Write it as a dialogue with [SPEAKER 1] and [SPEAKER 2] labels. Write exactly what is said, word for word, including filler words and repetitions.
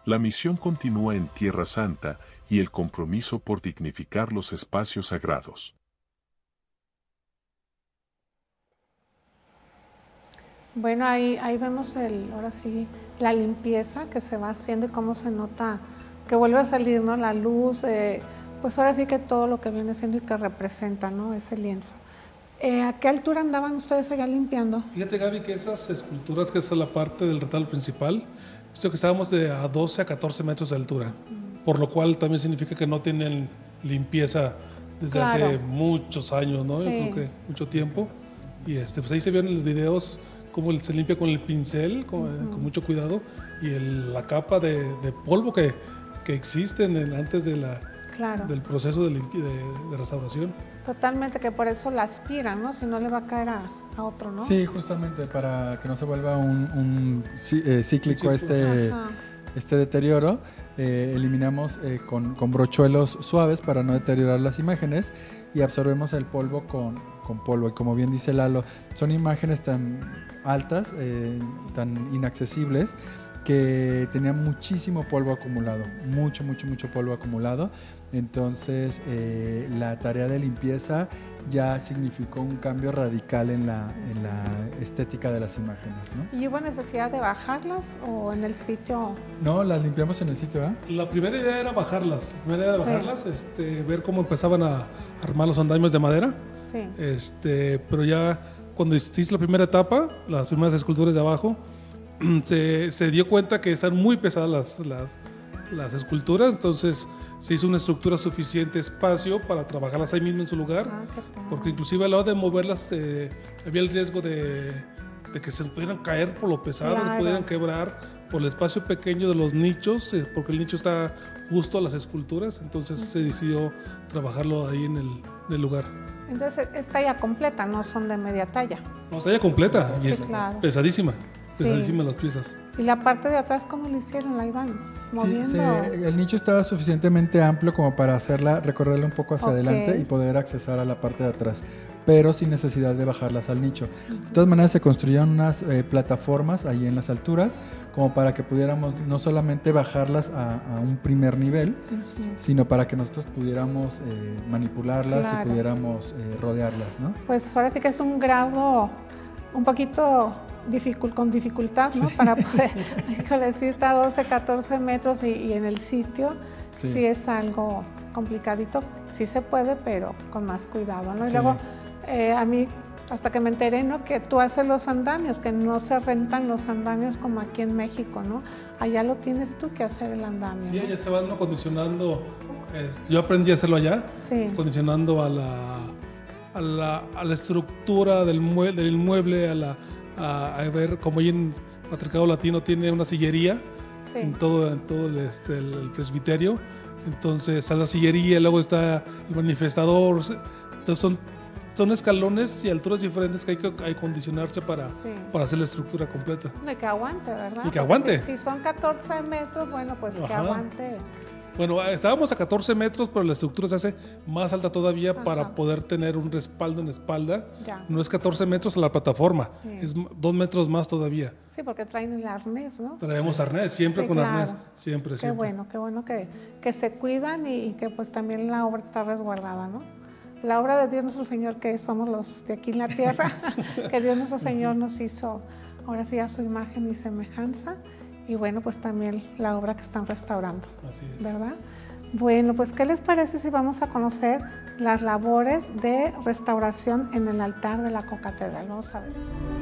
[SPEAKER 1] La misión continúa en Tierra Santa y el compromiso por dignificar los espacios sagrados.
[SPEAKER 2] Bueno, ahí, ahí vemos el, ahora sí, la limpieza que se va haciendo y cómo se nota que vuelve a salir, ¿no? La luz, eh, pues ahora sí que todo lo que viene siendo y que representa, ¿no? Ese lienzo. Eh, ¿A qué altura andaban ustedes allá limpiando?
[SPEAKER 3] Fíjate, Gaby, que esas esculturas, que esa es la parte del retablo principal, visto que estábamos de a doce a catorce metros de altura, mm. por lo cual también significa que no tienen limpieza desde claro. hace muchos años, ¿no? Sí. Yo creo que mucho tiempo. Y este, pues ahí se vieron en los videos cómo se limpia con el pincel, con, uh-huh. con mucho cuidado, y el, la capa de, de polvo que, que existen en, antes de la, claro. del proceso de, limpi- de, de restauración.
[SPEAKER 2] Totalmente, que por eso la aspiran, ¿no? Si no le va a caer a, a otro, ¿no?
[SPEAKER 4] Sí, justamente para que no se vuelva un, un eh, cíclico este, este deterioro. Eh, eliminamos eh, con, con brochuelos suaves para no deteriorar las imágenes y absorbemos el polvo con, con polvo. Y como bien dice Lalo, son imágenes tan altas, eh, tan inaccesibles, que tenían muchísimo polvo acumulado, mucho, mucho, mucho polvo acumulado. Entonces, eh, la tarea de limpieza ya significó un cambio radical en la, en la estética de las imágenes, ¿no?
[SPEAKER 2] ¿Y hubo necesidad de bajarlas o en el sitio?
[SPEAKER 4] No, las limpiamos en el sitio, ¿eh?
[SPEAKER 3] La primera idea era bajarlas, la primera idea era bajarlas, sí. este, ver cómo empezaban a armar los andamios de madera.
[SPEAKER 2] Sí.
[SPEAKER 3] Este, pero ya cuando hiciste la primera etapa, las primeras esculturas de abajo, se, se dio cuenta que están muy pesadas las, las, las esculturas, entonces se hizo una estructura suficiente espacio para trabajarlas ahí mismo en su lugar, ah, porque inclusive a la hora de moverlas eh, había el riesgo de, de que se pudieran caer por lo pesado, claro. se pudieran quebrar por el espacio pequeño de los nichos, eh, porque el nicho está justo a las esculturas, entonces uh-huh. se decidió trabajarlo ahí en el, en el lugar.
[SPEAKER 2] Entonces es talla completa, no son de media talla.
[SPEAKER 3] No, es talla completa
[SPEAKER 2] sí,
[SPEAKER 3] y es
[SPEAKER 2] claro.
[SPEAKER 3] pesadísima.
[SPEAKER 2] Sí.
[SPEAKER 3] Pesadísimas las piezas.
[SPEAKER 2] ¿Y la parte de atrás cómo lo hicieron? ¿La iban moviendo?
[SPEAKER 4] Sí, sí, el nicho estaba suficientemente amplio como para hacerla, recorrerla un poco hacia okay. adelante y poder accesar a la parte de atrás, pero sin necesidad de bajarlas al nicho. Uh-huh. De todas maneras se construyeron unas eh, plataformas ahí en las alturas como para que pudiéramos no solamente bajarlas a, a un primer nivel, uh-huh. sino para que nosotros pudiéramos eh, manipularlas claro. y pudiéramos eh, rodearlas, ¿no?
[SPEAKER 2] Pues ahora sí que es un grado un poquito Dificult, con dificultad, ¿no? Sí. Para poder, híjole, sí está a doce, catorce metros y, y en el sitio sí. sí es algo complicadito, sí se puede, pero con más cuidado, ¿no? Y sí. luego eh, a mí, hasta que me enteré, ¿no? Que tú haces los andamios, que no se rentan los andamios como aquí en México, ¿no? Allá lo tienes tú que hacer el andamio.
[SPEAKER 3] Sí,
[SPEAKER 2] ¿no?
[SPEAKER 3] allá se van acondicionando, eh, yo aprendí a hacerlo allá,
[SPEAKER 2] sí.
[SPEAKER 3] acondicionando a la, a la, a la estructura del, mue del inmueble, a la A, a ver, como ahí en Patriarcado Latino tiene una sillería sí. en todo, en todo el, este, el, el presbiterio, entonces a la sillería, luego está el manifestador, entonces son, son escalones y alturas diferentes que hay que acondicionarse para, sí. para hacer la estructura completa.
[SPEAKER 2] Y que aguante, ¿verdad?
[SPEAKER 3] Y que aguante.
[SPEAKER 2] Si, si son catorce metros, bueno, pues Ajá. que aguante.
[SPEAKER 3] Bueno, estábamos a catorce metros, pero la estructura se hace más alta todavía Ajá. para poder tener un respaldo en la espalda.
[SPEAKER 2] Ya.
[SPEAKER 3] No es catorce metros a la plataforma, sí. es dos metros más todavía.
[SPEAKER 2] Sí, porque traen el arnés, ¿no?
[SPEAKER 3] Traemos arnés, siempre sí, con
[SPEAKER 2] claro.
[SPEAKER 3] arnés, siempre,
[SPEAKER 2] qué
[SPEAKER 3] siempre.
[SPEAKER 2] Qué bueno, qué bueno que, que se cuidan y, y que pues también la obra está resguardada, ¿no? La obra de Dios nuestro Señor, que somos los de aquí en la tierra, que Dios nuestro Señor nos hizo, ahora sí, a su imagen y semejanza. Y bueno, pues también la obra que están restaurando,
[SPEAKER 3] Así es.
[SPEAKER 2] ¿verdad? Bueno, pues ¿qué les parece si vamos a conocer las labores de restauración en el altar de la Concatedral? Vamos a ver.